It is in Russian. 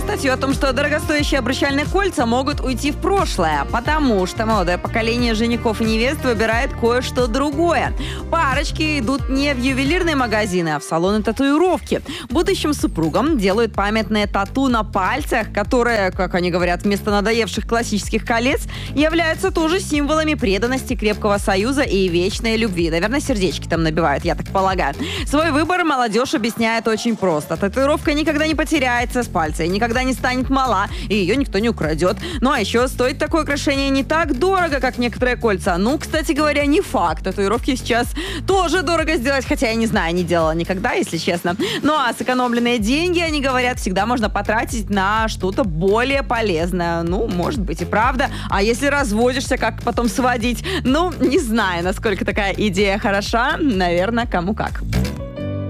статью о том, что дорогостоящие обручальные кольца могут уйти в прошлое, потому что молодое поколение женихов и невест выбирает кое-что другое. Парочки идут не в ювелирные магазины, а в салоны татуировки. Будущим супругам делают памятные тату на пальцах, которые, как они говорят, вместо надоевших классических колец, являются тоже символами преданности, крепкого союза и вечной любви. Наверное, сердечки там набивают, я так полагаю. Свой выбор молодежь объясняет очень просто. Татуировка никогда не потеряется с пальца и никогда не станет мала, и ее никто не украдет. Ну а еще стоит такое украшение не так дорого, как некоторые кольца. Ну, кстати говоря, не факт. Татуировки сейчас тоже дорого сделать, хотя я не знаю, не делала никогда, если честно. Ну а сэкономленные деньги, они говорят, всегда можно потратить на что-то более полезное. Ну, может быть и правда. А если разводишься, как потом сводить? Ну, не знаю, насколько такая идея хороша. Наверное, кому как.